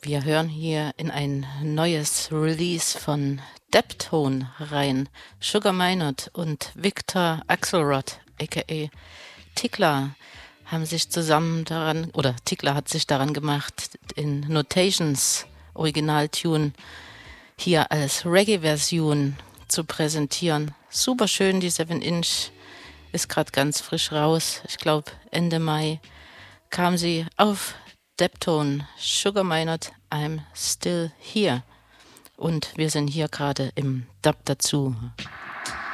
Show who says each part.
Speaker 1: Wir hören hier in ein neues Release von Deptone rein. Sugar Minott und Victor Axelrod, aka Tikla, haben sich zusammen daran, oder Tikla hat sich daran gemacht, in Notations Originaltune hier als Reggae-Version zu präsentieren. Super schön, die 7-Inch ist gerade ganz frisch raus. Ich glaube, Ende Mai kam sie auf Deptone, Sugar Minott, I'm Still Here. Und wir sind hier gerade im Dub dazu.